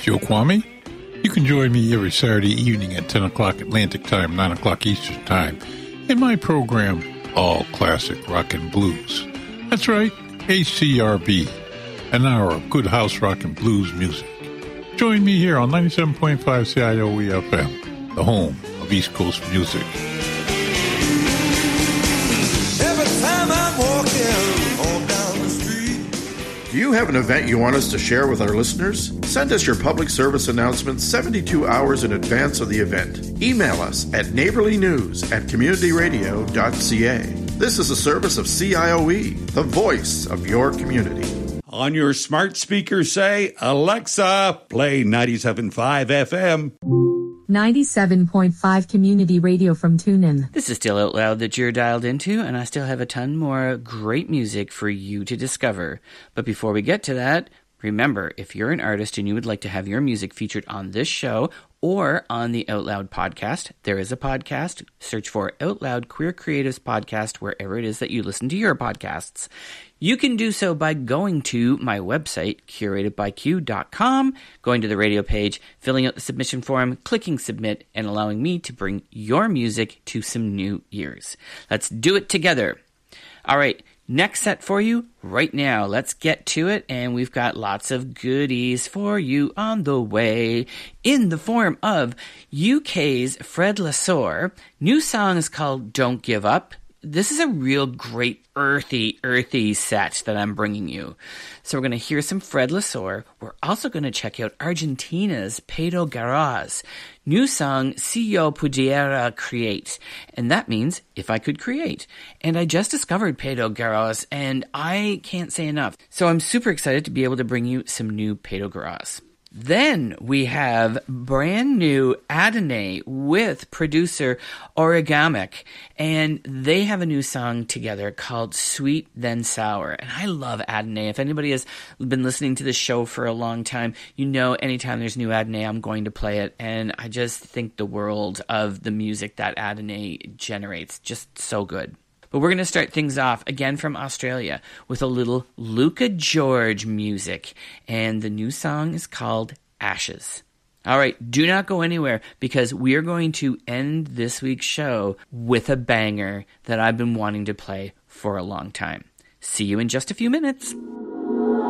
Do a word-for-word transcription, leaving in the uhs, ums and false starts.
Joe Kwame. You can join me every Saturday evening at ten o'clock Atlantic Time, nine o'clock Eastern Time, in my program, All Classic Rock and Blues. That's right, H C R B, an hour of good house rock and blues music. Join me here on ninety-seven point five C I O E F M, the home of East Coast music. Every time I'm walking on down the street. Do you have an event you want us to share with our listeners? Send us your public service announcement seventy-two hours in advance of the event. Email us at neighborlynews at communityradio dot c a. This is a service of C I O E, the voice of your community. On your smart speaker, say, Alexa, play ninety-seven point five F M. ninety-seven point five Community Radio from TuneIn. This is still Out Loud that you're dialed into, and I still have a ton more great music for you to discover. But before we get to that, remember, if you're an artist and you would like to have your music featured on this show or on the Out Loud podcast, there is a podcast. Search for Out Loud Queer Creatives Podcast wherever it is that you listen to your podcasts. You can do so by going to my website, curated by q dot com, going to the radio page, filling out the submission form, clicking submit, and allowing me to bring your music to some new ears. Let's do it together. All right, next set for you right now. Let's get to it, and we've got lots of goodies for you on the way in the form of U K's Fred Lesueur. New song is called Don't Give Up. This is a real great earthy, earthy set that I'm bringing you. So we're going to hear some Fred Lesueur. We're also going to check out Argentina's Pedro Garraz. New song, Si Yo Pudiera Create. And that means, if I could create. And I just discovered Pedro Garraz, and I can't say enough. So I'm super excited to be able to bring you some new Pedro Garraz. Then we have brand new Adonai with producer Origamic, and they have a new song together called Sweet Then Sour. And I love Adonai. If anybody has been listening to this show for a long time, you know anytime there's new Adonai, I'm going to play it. And I just think the world of the music that Adonai generates, just so good. But we're going to start things off again from Australia with a little Luca George music. And the new song is called Ashes. All right, do not go anywhere because we are going to end this week's show with a banger that I've been wanting to play for a long time. See you in just a few minutes.